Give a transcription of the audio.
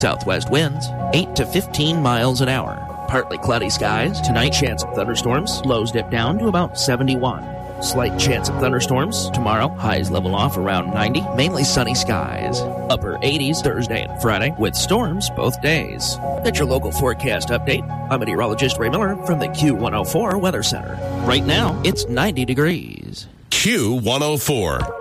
Southwest winds, 8 to 15 miles an hour. Partly cloudy skies. Tonight, chance of thunderstorms. Lows dip down to about 71. Slight chance of thunderstorms. Tomorrow, highs level off around 90. Mainly sunny skies. Upper 80s Thursday and Friday, with storms both days. That's your local forecast update. I'm meteorologist Ray Miller from the Q104 Weather Center. Right now, it's 90 degrees. Q104.